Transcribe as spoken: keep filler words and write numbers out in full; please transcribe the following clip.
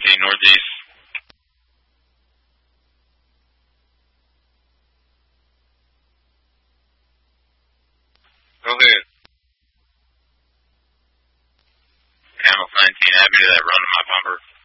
seventeen northeast. Go ahead. Hamilton nineteen Avenue, that run to my bumper.